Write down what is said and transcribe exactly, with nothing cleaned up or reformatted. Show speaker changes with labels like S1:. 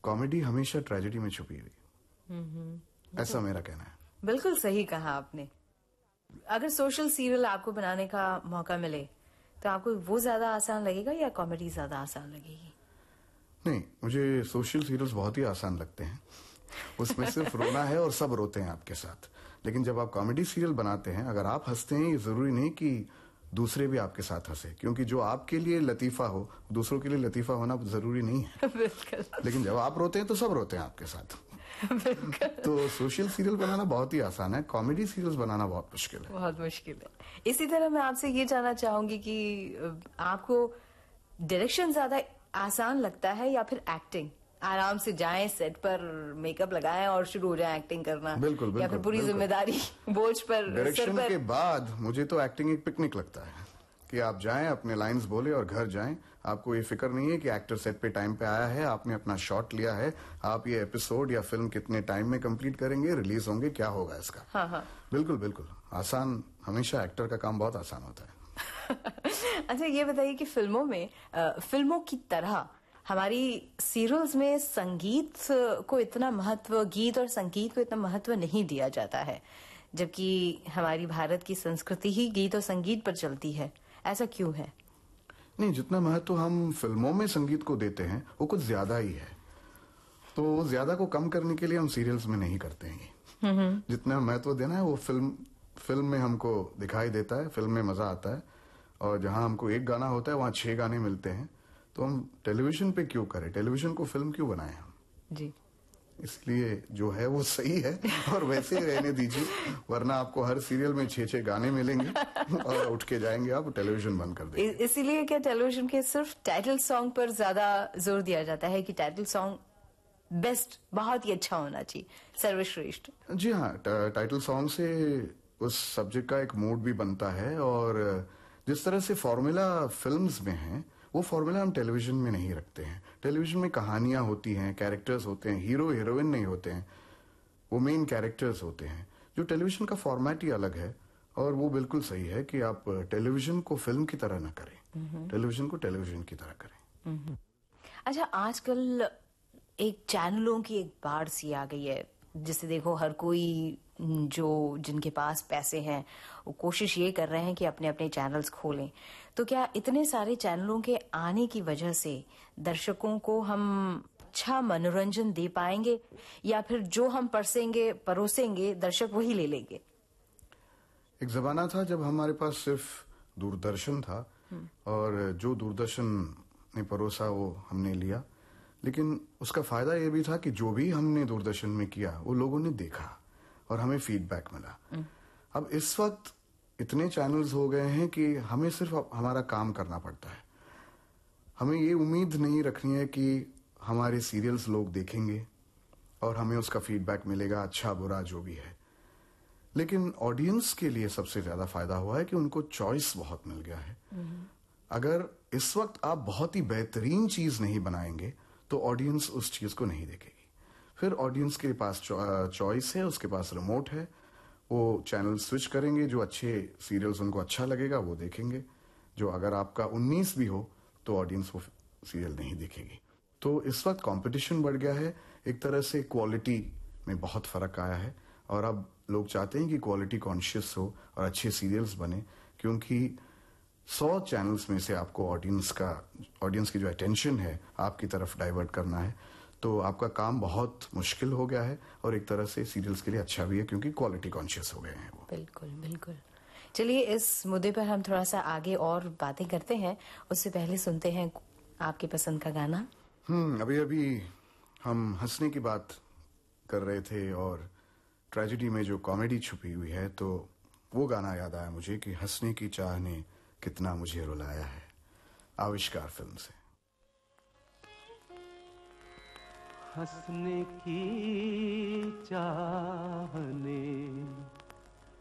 S1: Comedy हमेशा tragedy में छुपी हुई, ऐसा मेरा कहना है।
S2: बिल्कुल सही कहा आपने। अगर सोशल सीरियल आपको बनाने का मौका मिले तो आपको वो ज्यादा आसान लगेगा या कॉमेडी ज्यादा आसान लगेगी?
S1: नहीं, मुझे सोशल सीरियल्स बहुत ही आसान लगते हैं। उसमें सिर्फ रोना है और सब रोते हैं आपके साथ। लेकिन जब आप कॉमेडी सीरियल बनाते हैं, अगर आप हंसते हैं, ये जरूरी नहीं कि दूसरे भी आपके साथ हंसे, क्योंकि जो आपके लिए लतीफा हो दूसरों के लिए लतीफा होना जरूरी नहीं है।
S2: बिल्कुल।
S1: लेकिन जब आप रोते हैं तो सब रोते हैं आपके साथ। तो सोशल सीरियल बनाना बहुत ही आसान है, कॉमेडी सीरियल्स बनाना बहुत मुश्किल है।
S2: बहुत मुश्किल है। इसी तरह मैं आपसे ये जानना चाहूंगी कि आपको डायरेक्शन ज्यादा आसान लगता है या फिर एक्टिंग? आराम से जाएं सेट पर, मेकअप लगाएं और शुरू हो जाए एक्टिंग करना।
S1: बिल्कुल, बिल्कुल,
S2: या फिर पूरी जिम्मेदारी बोझ पर,
S1: डायरेक्शन
S2: पर...
S1: के बाद मुझे तो एक्टिंग एक पिकनिक लगता है कि आप जाएं, अपने लाइंस बोले और घर जाएं। आपको ये फिक्र नहीं है कि एक्टर सेट पे टाइम पे आया है, आपने अपना शॉट लिया है, आप ये एपिसोड या फिल्म कितने टाइम में कंप्लीट करेंगे, रिलीज होंगे, क्या होगा इसका।
S2: हाँ हाँ।
S1: बिल्कुल बिल्कुल आसान, हमेशा एक्टर का काम बहुत आसान होता है।
S2: अच्छा, ये बताइए कि फिल्मों में आ, फिल्मों की तरह हमारी सीरियल्स में संगीत को इतना महत्व, गीत और संगीत को इतना महत्व नहीं दिया जाता है, जबकि हमारी भारत की संस्कृति ही गीत और संगीत पर चलती है। ऐसा क्यों है?
S1: नहीं, जितना महत्व हम फिल्मों में संगीत को देते हैं वो कुछ ज्यादा ही है। तो ज्यादा को कम करने के लिए हम सीरियल्स में नहीं करते हैं। जितना महत्व देना है वो फिल्म फिल्म में हमको दिखाई देता है, फिल्म में मजा आता है। और जहां हमको एक गाना होता है वहां छह गाने मिलते हैं, तो हम टेलीविजन पे क्यों करें, टेलीविजन को फिल्म क्यों बनाएं हम
S2: जी।
S1: इसलिए जो है वो सही है और वैसे ही रहने दीजिए, वरना आपको हर सीरियल में छह छह गाने मिलेंगे और उठ के जाएंगे आप, टेलीविजन बंद कर देंगे।
S2: इसीलिए क्या टेलीविजन के सिर्फ टाइटल सॉन्ग पर ज्यादा जोर दिया जाता है कि टाइटल सॉन्ग बेस्ट, बहुत ही अच्छा होना चाहिए, सर्वश्रेष्ठ?
S1: जी हाँ, टाइटल सॉन्ग से उस सब्जेक्ट का एक मूड भी बनता है, और जिस तरह से फॉर्मूला फिल्म्स में है वो फॉर्मूला हम टेलीविजन में नहीं रखते हैं। टेलीविजन में कहानियां होती हैं, कैरेक्टर्स होते हैं, हीरो हीरोइन नहीं होते हैं, वो मेन कैरेक्टर्स होते हैं। जो टेलीविजन का फॉर्मेट ही अलग है, और वो बिल्कुल सही है कि आप टेलीविजन को फिल्म की तरह ना करें, टेलीविजन को टेलीविजन की तरह करें।
S2: अच्छा, आजकल एक चैनलों की एक बाढ़ सी आ गई है, जिससे देखो हर कोई जो जिनके पास पैसे हैं वो कोशिश ये कर रहे हैं कि अपने अपने चैनल्स खोलें। तो क्या इतने सारे चैनलों के आने की वजह से दर्शकों को हम अच्छा मनोरंजन दे पाएंगे, या फिर जो हम परसेंगे परोसेंगे दर्शक वही ले लेंगे?
S1: एक जमाना था जब हमारे पास सिर्फ दूरदर्शन था, और जो दूरदर्शन ने परोसा वो हमने लिया। लेकिन उसका फायदा ये भी था कि जो भी हमने दूरदर्शन में किया वो लोगों ने देखा और हमें फीडबैक मिला। अब इस वक्त इतने चैनल्स हो गए हैं कि हमें सिर्फ हमारा काम करना पड़ता है। हमें ये उम्मीद नहीं रखनी है कि हमारे सीरियल्स लोग देखेंगे और हमें उसका फीडबैक मिलेगा, अच्छा बुरा जो भी है। लेकिन ऑडियंस के लिए सबसे ज्यादा फायदा हुआ है कि उनको चॉइस बहुत मिल गया है। अगर इस वक्त आप बहुत ही बेहतरीन चीज नहीं बनाएंगे तो ऑडियंस उस चीज को नहीं देखेगी। फिर ऑडियंस के पास चॉइस है, उसके पास रिमोट है, वो चैनल स्विच करेंगे, जो अच्छे सीरियल्स उनको अच्छा लगेगा वो देखेंगे। जो अगर आपका उन्नीस भी हो तो ऑडियंस वो सीरियल नहीं देखेगी। तो इस वक्त कंपटीशन बढ़ गया है, एक तरह से क्वालिटी में बहुत फर्क आया है, और अब लोग चाहते हैं कि क्वालिटी कॉन्शियस हो और अच्छे सीरियल्स बने, क्योंकि सौ चैनल्स में से आपको ऑडियंस का ऑडियंस की जो अटेंशन है आपकी तरफ डाइवर्ट करना है, तो आपका काम बहुत मुश्किल हो गया है। और एक तरह से सीरियल्स के लिए अच्छा भी है, क्योंकि क्वालिटी कॉन्शियस हो गए हैं वो।
S2: बिल्कुल बिल्कुल। चलिए, इस मुद्दे पर हम थोड़ा सा आगे और बातें करते हैं, उससे पहले सुनते हैं आपकी पसंद का गाना।
S1: हम्म अभी अभी हम हंसने की बात कर रहे थे और ट्रेजेडी में जो कॉमेडी छुपी हुई है, तो वो गाना याद आया मुझे कि हंसने की चाह ने कितना मुझे रुलाया है, आविष्कार फिल्म से।
S3: हंसने की चाह ने